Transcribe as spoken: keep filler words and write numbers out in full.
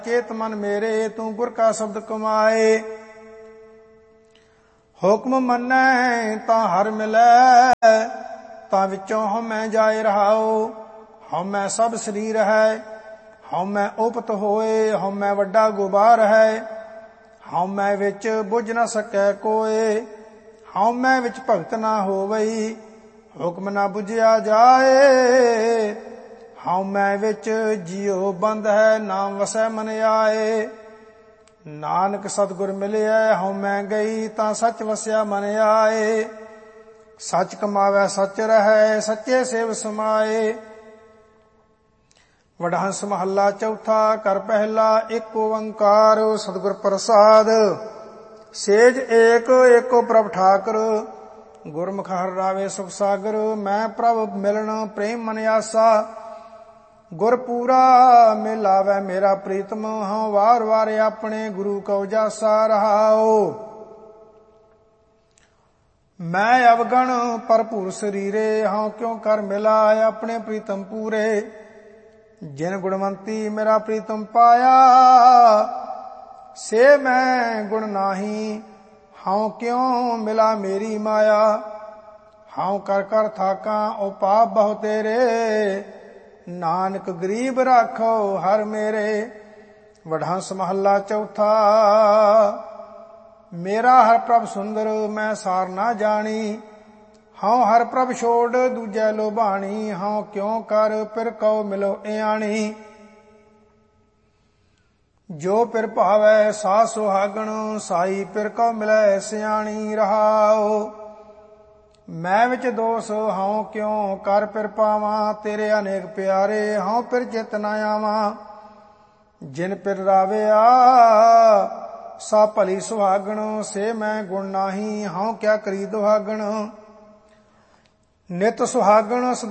ਚੇਤ ਮਨ ਮੇਰੇ ਤੂੰ ਗੁਰ ਕਾ ਸ਼ਬਦ ਕਮਾਏ। ਹੁਕਮ ਮੰਨੈ ਤਾਂ ਹਰ ਮਿਲੈ ਤਾਂ ਵਿੱਚੋਂ ਹਉਮੈ ਜਾਏ ਰਹਾਉ। ਹਉਮੈ ਸਭ ਸਰੀਰ ਹੈ ਹਉਮੈ ਉਪਤ ਹੋਏ। ਹਉਮੈ ਵੱਡਾ ਗੁਬਾਰ ਹੈ ਹਉਮੈ ਵਿੱਚ ਬੁੱਝ ਨਾ ਸਕੈ ਕੋਏ। ਹਉਮੈ ਵਿੱਚ ਭਗਤ ਨਾ ਹੋਵਈ ਹੁਕਮ ਨਾ ਬੁਝਿਆ ਜਾਏ। ਹਉਮੈ ਵਿੱਚ ਜਿਉ ਬੰਦ ਹੈ ਨਾਮ ਵਸੈ ਮਨ ਆਏ। ਨਾਨਕ ਸਤਿਗੁਰ ਮਿਲਿਆ ਹਉਮੈ ਗਈ ਤਾਂ ਸੱਚ ਵਸਿਆ ਮਨ ਆਏ। ਸੱਚ ਕਮਾਵੈ ਸੱਚ ਰਹੈ ਸੱਚੇ ਸੇਵ ਸਮਾਏ। ਵਡਹੰਸ ਮਹੱਲਾ ਚੌਥਾ ਘਰ ਪਹਿਲਾ ਏਕ ਓੰਕਾਰ ਸਤਿਗੁਰ ਪ੍ਰਸਾਦ। ਸੇਜ ਏਕ ਏਕੋ ਪ੍ਰਭ ਠਾਕੁਰ ਗੁਰਮੁਖ ਹਰਿ ਰਾਵੇ ਸੁਖ ਸਾਗਰ। ਮੈਂ ਪ੍ਰਭ ਮਿਲਣ ਪ੍ਰੇਮ ਮਨ ਆਸਾ ਗੁਰ ਪੂਰਾ ਮਿਲਾਵੈ ਮੇਰਾ ਪ੍ਰੀਤਮ। ਹਉ ਵਾਰ ਵਾਰ ਆਪਣੇ ਗੁਰੂ ਕਉ ਜਾਸਾ ਰਹਾਉ। ਮੈਂ ਅਵਗਣ ਭਰਪੂਰ ਸਰੀਰੇ ਹਉ ਕਿਉ ਕਰ ਮਿਲਾ ਆਪਣੇ ਪ੍ਰੀਤਮ ਪੂਰੇ। ਜਿਨ ਗੁਣਵੰਤੀ ਮੇਰਾ ਪ੍ਰੀਤਮ ਪਾਇਆ ਸੇ ਮੈਂ ਗੁਣ ਨਾਹੀ ਹਉ ਕਿਉ ਮਿਲਾ ਮੇਰੀ ਮਾਇਆ। ਹਉ ਕਰ ਕਰ ਥਾਕਾਂ ਓ ਪਾਪ ਬਹੁ ਤੇਰੇ ਨਾਨਕ ਗਰੀਬ ਰਾਖੋ ਹਰ ਮੇਰੇ। ਵਡਹੰਸ ਮਹੱਲਾ ਚੌਥਾ। ਮੇਰਾ ਹਰ ਪ੍ਰਭ ਸੁੰਦਰ ਮੈਂ ਸਾਰ ਨਾ ਜਾਣੀ ਹਉ ਹਰ ਪ੍ਰਭ ਛੋੜ ਦੂਜੈ ਲੋਭਾਣੀ। ਹਉ ਕਿਉ ਕਰ ਪਿਰ ਕਉ ਮਿਲੋ ਇਆਣੀ ਜੋ ਪਿਰ ਭਾਵੈ ਸਾ ਸੁਹਾਗਣ ਸਾਈ ਪਿਰ ਕਉ ਮਿਲੈ ਸਿਆਣੀ ਰਹਾਉ। ਮੈਂ ਵਿੱਚ ਦੋਸ ਹਉ ਕਿਉ ਕਰ ਪਿਰ ਪਾਵਾਂ ਤੇਰੇ ਅਨੇਕ ਪਿਆਰੇ ਹਉ ਪਿਰ ਚਿਤ ਨਾ ਆਵਾਂ। ਜਿਨ ਪਿਰ ਰਾਵਿਆ ਸਾ ਭਲੀ ਸੁਹਾਗਣ ਸੇ ਮੈਂ ਗੁਣ ਨਾਹੀ ਹਉ ਕਿਆ ਕਰੀ ਦੁਹਾਗਣ। ਨਿਤ ਸੁਹਾਗਣ